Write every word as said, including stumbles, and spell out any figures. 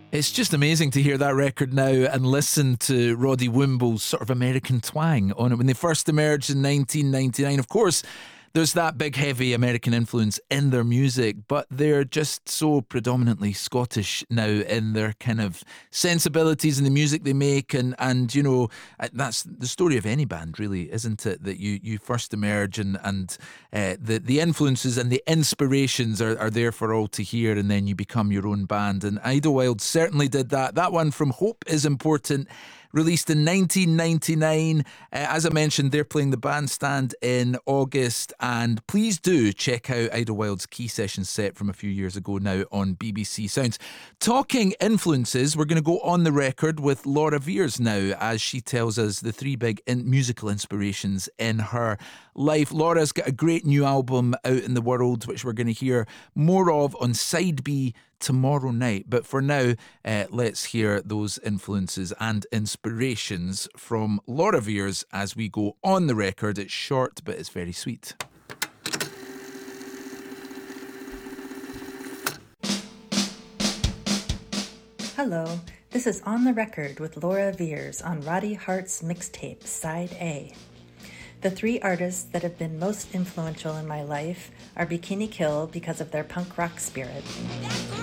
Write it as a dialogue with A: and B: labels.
A: It's just amazing to hear that record now and listen to Roddy Wimble's sort of American twang on it. When they first emerged in nineteen ninety-nine, of course, there's that big heavy American influence in their music, but they're just so predominantly Scottish now in their kind of sensibilities in the music they make. And, and you know, uh, that's the story of any band, really, isn't it? That you, you first emerge and, and uh, the, the influences and the inspirations are, are there for all to hear, and then you become your own band. And Idlewild certainly did that. That one from Hope is Important, released in nineteen ninety-nine. Uh, as I mentioned, they're playing the Bandstand in August, and please do check out Idlewild's Key Session set from a few years ago now on B B C Sounds. Talking influences, we're going to go on the record with Laura Veirs now, as she tells us the three big in- musical inspirations in her life. Laura's got a great new album out in the world, which we're going to hear more of on Side B tomorrow night. But for now, uh, let's hear those influences and inspirations from Laura Veirs as we go on the record. It's short, but it's very sweet.
B: Hello, this is On the Record with Laura Veirs on Roddy Hart's mixtape, Side A. The three artists that have been most influential in my life are Bikini Kill because of their punk rock spirit,